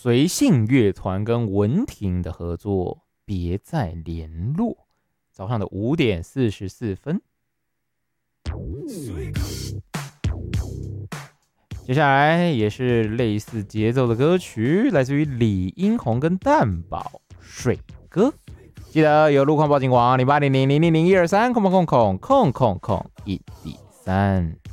随性乐团跟文婷的合作，别再联络。早上的5:44。接下来也是类似节奏的歌曲，来自于李英宏跟蛋堡水歌。记得有路况报警网0800000123，空1D3。